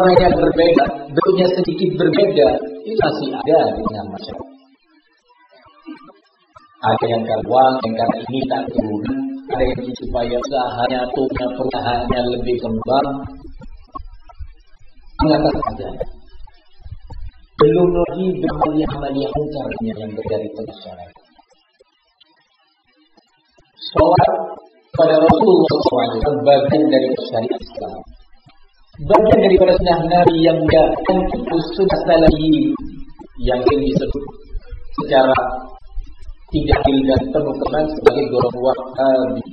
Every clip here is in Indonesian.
warnanya berbeda, bentuknya sedikit berbeda, itu masih ada di tengah masyarakat. Ada yang karena uang, yang karena ini tak turunan, ada yang supaya usahanya, perusahaannya lebih kembang. Mengatas ada. Belum lagi amalia mungkarnya yang dari masyarakat. Sholat pada Rasulullah SAW bagian dari syariat Islam, bagian daripada sunnah Nabi yang dan itu sunnah salafi yang disebut secara tidak adil dan penuh keman sebagai golongan wahabi.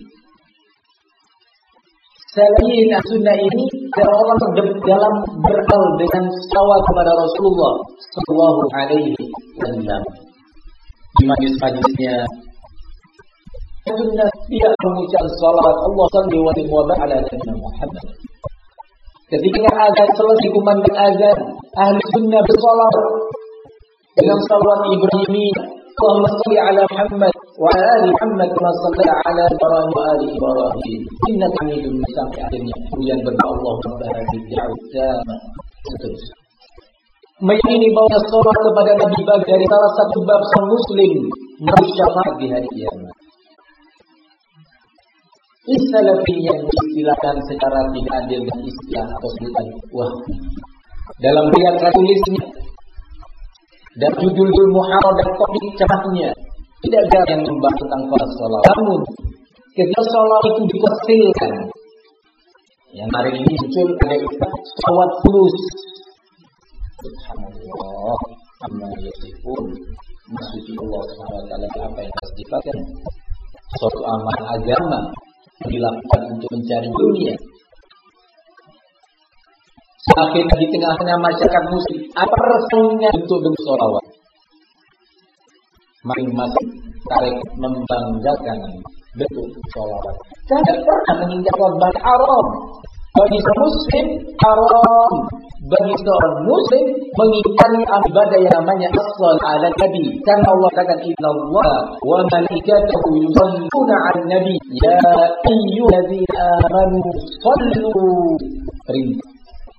Salafi sunnah ini orang dalam beral dengan salawat kepada Rasulullah Sallallahu Alaihi Wasallam. Di majlis-majlisnya sunnah tidak mengucapkan salawat Allah salli wa sallim wa barik ala Nabi Muhammad. Ketika azan selesai kumandang azan, ahli sunnah bersalawat dengan salawat Ibrahimi, Allahumma salli ala Muhammad wa ala ali Muhammad kama shallaita ala Ibrahim wa ali Ibrahim innaka Hamidum Majid. Yang berdoa Allahumma barik da'watana. Seterusnya. Meyakini bahwa salawat kepada Nabi dari salah satu bab sang muslim merusyafat di hari kiamat. Salafi yang diistilahkan secara tidak adil dan istilah atau sebutan wahbi. Dalam riwayat tulisnya dan judul muharrar dan topik ceramahnya tidak ada yang membahas tentang salat. Namun ketika salat itu dikecilkan, yang hari ini muncul ada istilah salawat fulus. Subhanallah, amma yasifun. Maksudnya Allah SWT apa yang harus dipakai? Suatu amal agama dilakukan untuk mencari dunia. Semakin di tengah-tengah masyarakat muslim, apa resepnya untuk bentuk sholawat? Masing-masing tarik membanggakan bentuk sholawat. Tidak pernah meninggalkan bagi haram. Bagi seorang muslim haram. Bagi seorang muslim mengingkari ibadah yang namanya as-shalat ala nabi. Karena Allah katakan innallaha wa malaikatahu yusholluna 'alan nabi ya ayyuhallazina amanu shallu perintah.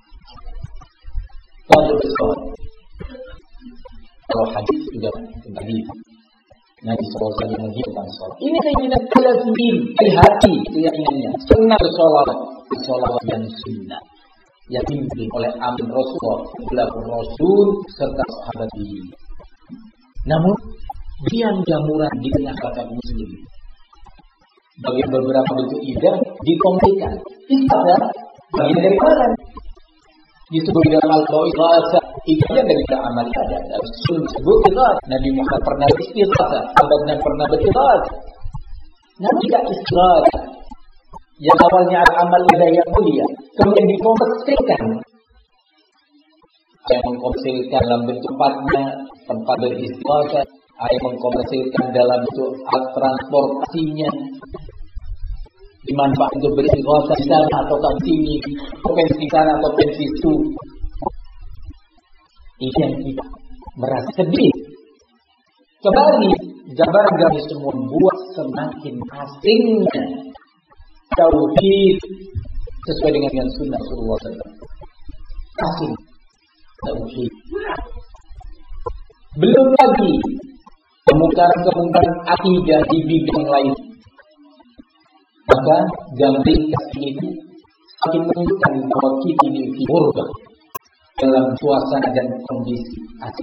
Kalau bersolat, kalau hadis sudah tadi Nabi SAW menghidupkan sholat. Ini keinginan salafin dari hati, keyakinannya. Sunnah bersolat, sholawat yang sunnah yang dipimpin oleh amin Rasulullah, Rasul serta sahabat ini. Namun diam jamuran di tengah masyarakat muslim. Bagi beberapa bentuk ibadah dikomplikkan. Ibadah bagian dari mana? Disebut dalam Al-Qaeda ibadah dari amal ibadah. Disebut ibadah. Nabi Muhammad pernah beristighfar, abadnya pernah beristighfar. Nabi tidak istighfar. Yang awalnya amal ibadah yang mulia, kemudian dikomersilkan. Ada yang mengkomersilkan dalam bentuk tempatnya, tempat beristighfar. Ada yang mengkomersilkan dalam bentuk alat transportasinya. Dimanfaatkan untuk beristighfar di sana atau di sini, pensi sana atau pensi itu. Ini yang kita merasa sedih. Kembali, gambaran kami semua membuat semakin asingnya tauhid sesuai dengan sunnah Rasulullah SAW. Asing tauhid. Belum lagi kemungkaran akidah di bidang lain. Maka gambling itu semakin menunjukkan bahwa kita ini berubah dalam suasana dan kondisi asing.